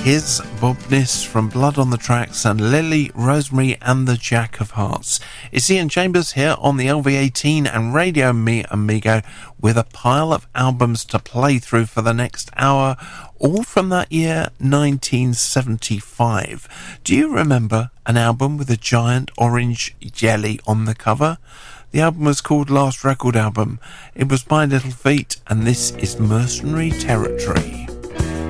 Here's Bob Niss from Blood on the Tracks and Lily, Rosemary and the Jack of Hearts. It's Ian Chambers here on the LV18 and Radio Me Amigo with a pile of albums to play through for the next hour, all from that year 1975. Do you remember an album with a giant orange jelly on the cover? The album was called Last Record Album. It was by Little Feat, and this is Mercenary Territory.